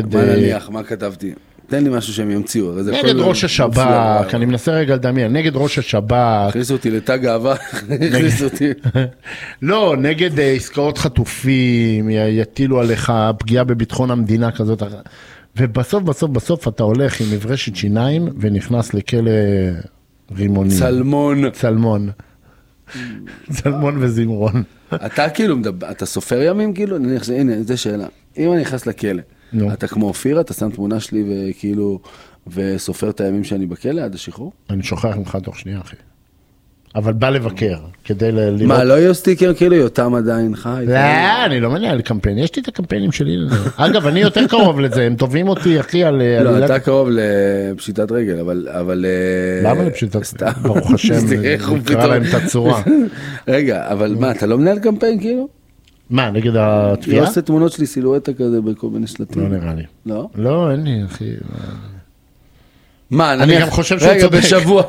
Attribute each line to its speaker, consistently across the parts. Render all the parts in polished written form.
Speaker 1: מה נניח, מה כתבתי? תן לי משהו שהם ימציאו.
Speaker 2: נגד ראש השב"כ, אני מנסה רגע לדמיין, נגד ראש השב"כ.
Speaker 1: הכניסו אותי לתג אהבה, הכניסו אותי.
Speaker 2: לא, נגד עסקאות חטופים, יטילו עליך פגיעה בביטחון המדינה כזאת. ובסוף, בסוף, בסוף אתה הולך עם מברשת שיניים ונכנס לכלא רימוני.
Speaker 1: צלמון.
Speaker 2: צלמון. צלמון וזמרון.
Speaker 1: אתה כאילו, אתה סופר ימים כאילו? הנה, זו שאלה. אם אני נכנס לכלא, אתה כמו אופיר, אתה שם תמונה שלי וכאילו, וסופר את הימים שאני בכלא עד השחרור?
Speaker 2: אני שוכח ממך תוך שנייה, אחי. אבל בא לבקר, כדי לראות...
Speaker 1: מה, לא יהיו סטיקר כאילו, יותם עדיין חי?
Speaker 2: לא, אני לא מנהל קמפיין, יש לי את הקמפיינים שלי לזה. אגב, אני יותר קרוב לזה, הם טובים אותי, אחי, על...
Speaker 1: לא, אתה קרוב לפשיטת רגל, אבל...
Speaker 2: למה לפשיטת רגל? ברוך השם, קרא להם את הצורה.
Speaker 1: רגע, אבל מה, אתה לא מנהל קמפיין כאילו?
Speaker 2: מה, נגד התביעה?
Speaker 1: לא עושה תמונות שלי סילואטה כזה בכל מיני שלטים.
Speaker 2: לא נראה לי.
Speaker 1: לא?
Speaker 2: לא, אין לי, אחי.
Speaker 1: מה,
Speaker 2: אני גם חושב שהוא צודק.
Speaker 1: רגע,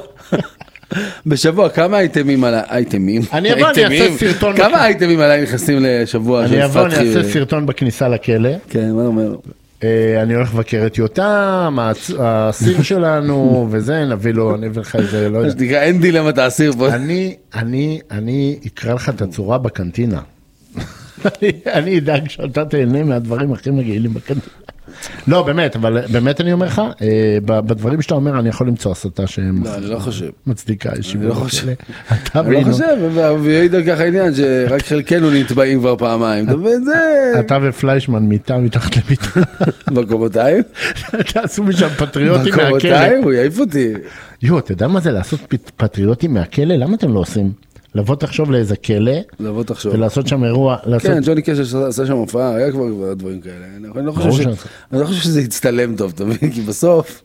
Speaker 1: בשבוע, כמה אייטמים על האייטמים?
Speaker 2: אני אבוא, אני אעשה סרטון.
Speaker 1: כמה אייטמים עליי נכנסים לשבוע?
Speaker 2: אני אבוא, אני אעשה סרטון בכניסה לכלא.
Speaker 1: כן, מה אומר?
Speaker 2: אני הולך לבקר את יותם, האסיר שלנו, וזה, נביא לו, אני אביא לך איזה, לא יודע.
Speaker 1: שתקרא, אין דילמה, אתה אסיר פה.
Speaker 2: אני אקרא לך את הצורה בקנטינה. אני אדאג שאתה תהנה מהדברים הכי מגעילים בקנטינה. לא, באמת, אבל באמת אני אומר לך, בדברים שאתה אומר, אני יכול למצוא הסתה שהם...
Speaker 1: לא, אני לא חושב.
Speaker 2: מצדיקה,
Speaker 1: אני לא חושב. אני לא חושב, ויעיד על כך העניין, שרק חלקנו נתבעים כבר פעמיים.
Speaker 2: אתה ופליישמן מיטה מתחת למיטה.
Speaker 1: בקומותיים?
Speaker 2: תעשו משם פטריוטים מהכלא.
Speaker 1: בקומותיים? הוא יעיף אותי.
Speaker 2: אתה יודע מה זה לעשות פטריוטים מהכלא? למה אתם לא עושים? לבוא תחשוב לאיזה כלא,
Speaker 1: לבוא תחשוב.
Speaker 2: ולעשות שם אירוע.
Speaker 1: כן, ג'וני קשר עשה שם הופעה, היה כבר דברים כאלה. אני לא חושב שזה יצטלם טוב, כי בסוף...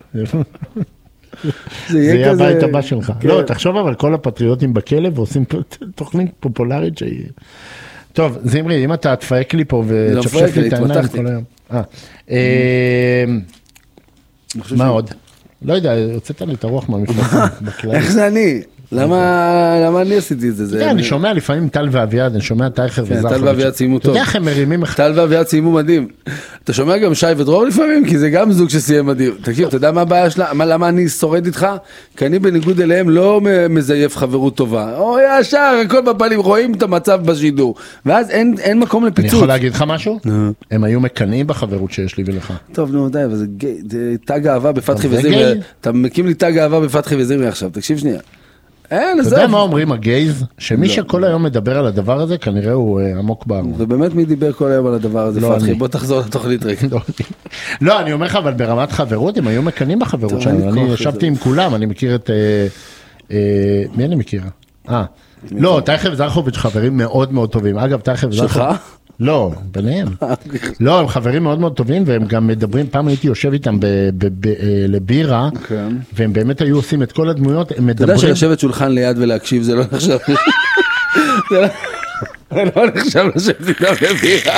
Speaker 2: זה יהיה הבית הבא שלך. לא, תחשוב אבל כל הפטריוטים בכלא, ועושים תוכנית פופולרית שהיא... טוב, זמרי, אם אתה תפייק לי פה, ותשפשף לי את העיניים כל היום. מה עוד? לא יודע, הוצאת לי את הרוח מהמפלסים בכלל.
Speaker 1: איך זה אני? למה אני עשיתי את זה?
Speaker 2: אני שומע לפעמים טל ואביעד, אני שומע טייכר וזרחוביץ'.
Speaker 1: טל ואביעד סיימו טוב.
Speaker 2: אתה יודע איך הם מרימים...
Speaker 1: טל ואביעד סיימו מדהים. אתה שומע גם שי ודרור לפעמים, כי זה גם זוג שסיים מדהים. תקשיב, אתה יודע מה הבעיה שלה? למה אני שורד איתך? כי אני בניגוד אליהם לא מזייף חברות טובה. או ישר, הכל בפנים, רואים את המצב בשידור. ואז אין מקום לפיצוץ.
Speaker 2: אני יכול להגיד לך משהו? הם היו מקנאים בחברות שיש לי ולך.
Speaker 1: טוב, נו, די, אבל זה תג אהבה בפתחי וזימרי. אתה מקים לי תג אהבה בפתחי וזימרי עכשיו. תקשיב שנייה.
Speaker 2: אתה יודע מה אומרים הגייז? שמי שכל היום מדבר על הדבר הזה, כנראה הוא עמוק בארון.
Speaker 1: ובאמת מי דיבר כל היום על הדבר הזה, פתחי? בוא תחזור לתוכנית רגע.
Speaker 2: לא, אני אומר לך, אבל ברמת חברות, הם היו מקנים בחברות שלנו. אני ישבתי עם כולם, אני מכיר את... מי אני מכיר? לא, טייכר וזרחוביץ' חברים מאוד מאוד טובים. אגב, טייכר וזרחוביץ'... שלך? לא, ביניהם. לא, הם חברים מאוד מאוד טובים, והם גם מדברים, פעם הייתי יושב איתם לבירה, והם באמת היו עושים את כל הדמויות, הם מדברים...
Speaker 1: אתה יודע שלשבת שולחן ליד ולהקשיב, זה לא נחשב... זה לא נחשב לשבת איתם לבירה.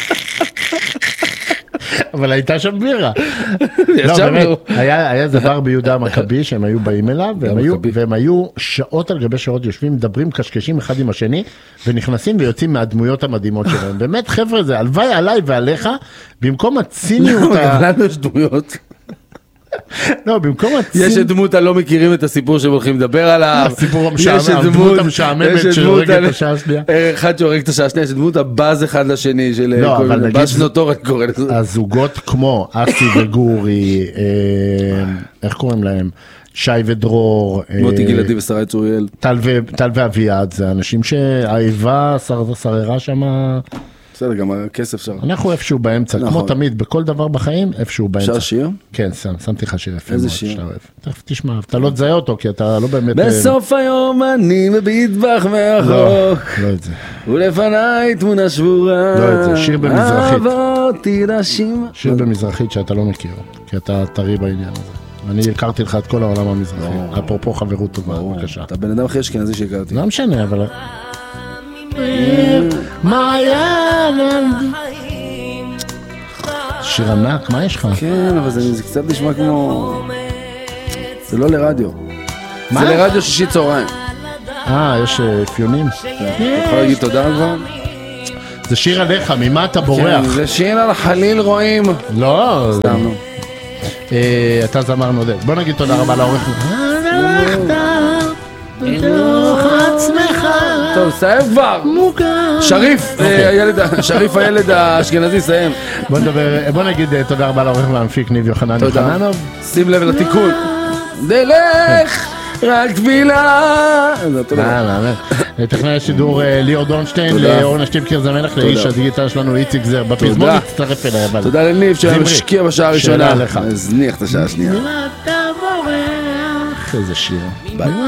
Speaker 2: אבל הייתה שם בירה. לא, באמת, היה איזה בר ביהודה המכבי שהם היו באים אליו, והם היו שעות על גבי שעות יושבים, מדברים, קשקשים אחד עם השני, ונכנסים ויוצאים מהדמויות המדהימות שלהם. באמת, חבר'ה, זה הלוואי עליי ועליך, במקום הציניות...
Speaker 1: גם לנו יש דמויות.
Speaker 2: לא, במקום הציניות...
Speaker 1: יש דמות הלא מכירים את הסיפור שהם הולכים לדבר עליו.
Speaker 2: הסיפור הדמות המשעממת שהורג את השעה השנייה.
Speaker 1: אחד שהורג את השעה השנייה, שדמות הבאז אחד לשני, של באז שנותור, אני קורא לזה.
Speaker 2: הזוגות כמו אסי וגורי, איך קוראים להם? שי ודרור.
Speaker 1: מוטי גלעדי ושרי צוריאל.
Speaker 2: טל ואביעד, זה אנשים שהאיבה שררה שם...
Speaker 1: בסדר, גם הכסף שם.
Speaker 2: אנחנו איפשהו באמצע, כמו תמיד, בכל דבר בחיים, איפשהו באמצע.
Speaker 1: אפשר שיר?
Speaker 2: כן, שמתי לך שיר יפה.
Speaker 1: איזה שיר?
Speaker 2: תכף תשמע, אתה לא תזהה אותו, כי אתה לא באמת...
Speaker 1: בסוף היום אני מביט בך מהרחוק.
Speaker 2: לא את זה.
Speaker 1: ולפניי תמונה שבורה.
Speaker 2: לא את זה, שיר במזרחית.
Speaker 1: עברתי נשים.
Speaker 2: שיר במזרחית שאתה לא מכיר, כי אתה טרי בעניין הזה. אני הכרתי לך את כל העולם המזרחי. אפרופו חברות טובה, בבקשה.
Speaker 1: אתה בן אדם הכי אשכנזי שהכרתי.
Speaker 2: לא משנה, אבל... שיר ענק, מה יש לך?
Speaker 1: כן, אבל זה קצת נשמע כמו... זה לא לרדיו. זה לרדיו שישי צהריים.
Speaker 2: יש אפיונים.
Speaker 1: אתה יכול להגיד תודה כבר?
Speaker 2: זה שיר עליך, ממה אתה בורח?
Speaker 1: זה שיר על חליל רואים.
Speaker 2: לא.
Speaker 1: סתם, נו.
Speaker 2: אתה זמר נודד. בוא נגיד תודה רבה לעורך.
Speaker 1: טוב, סיים כבר. שריף הילד האשכנזי, סיים.
Speaker 2: בוא נגיד תודה רבה לעורך והמפיק ניב יוחנן יוחננוב.
Speaker 1: שים לב לתיקון. דלך, רק תבילה.
Speaker 2: טכנאי השידור ליאור דורנשטיין, לאורנה שטיבקר זמלך, לאיש הדיגיטל שלנו איציק זר. בפזמון מצטרף אליי.
Speaker 1: תודה לניב שמשקיע בשעה הראשונה.
Speaker 2: שאלה לך.
Speaker 1: הזניח את השעה השנייה.
Speaker 2: איזה שיר.
Speaker 1: ביי.